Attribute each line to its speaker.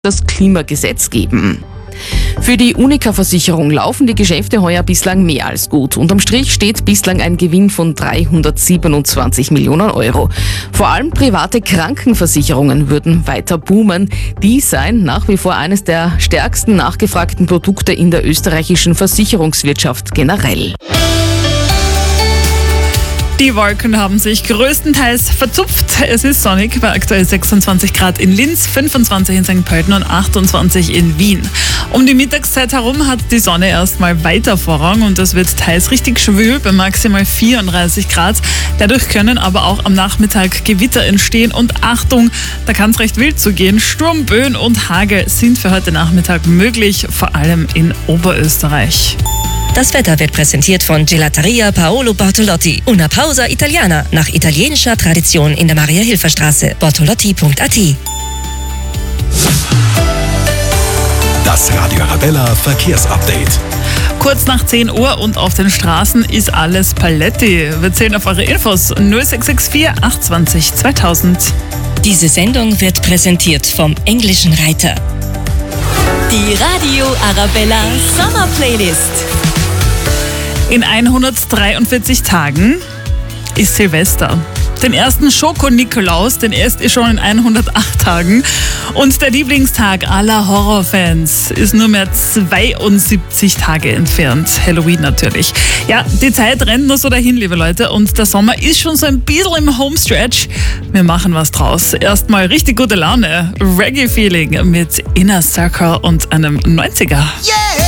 Speaker 1: das Klimagesetz geben. Für die Unica-Versicherung laufen die Geschäfte heuer bislang mehr als gut. Unterm Strich steht bislang ein Gewinn von 327 Millionen Euro. Vor allem private Krankenversicherungen würden weiter boomen. Die seien nach wie vor eines der stärksten nachgefragten Produkte in der österreichischen Versicherungswirtschaft generell.
Speaker 2: Die Wolken haben sich größtenteils verzupft. Es ist sonnig bei aktuell 26 Grad in Linz, 25 in St. Pölten und 28 in Wien. Um die Mittagszeit herum hat die Sonne erstmal weiter Vorrang und es wird teils richtig schwül bei maximal 34 Grad. Dadurch können aber auch am Nachmittag Gewitter entstehen und Achtung, da kann es recht wild zugehen. Sturm, Böen und Hagel sind für heute Nachmittag möglich, vor allem in Oberösterreich.
Speaker 3: Das Wetter wird präsentiert von Gelateria Paolo Bortolotti. Una pausa italiana, nach italienischer Tradition in der Maria-Hilfer-Straße. Bortolotti.at.
Speaker 4: Das Radio Arabella Verkehrsupdate.
Speaker 2: Kurz nach 10 Uhr und auf den Straßen ist alles Paletti. Wir zählen auf eure Infos 0664 820 2000.
Speaker 3: Diese Sendung wird präsentiert vom Englischen Reiter.
Speaker 5: Die Radio Arabella Sommer Playlist.
Speaker 2: In 143 Tagen ist Silvester. Den ersten Schoko-Nikolaus, den erst ist schon in 108 Tagen. Und der Lieblingstag aller Horrorfans ist nur mehr 72 Tage entfernt. Halloween natürlich. Ja, die Zeit rennt nur so dahin, liebe Leute. Und der Sommer ist schon so ein bisschen im Homestretch. Wir machen was draus. Erstmal richtig gute Laune. Reggae-Feeling mit Inner Circle und einem 90er.
Speaker 6: Yeah!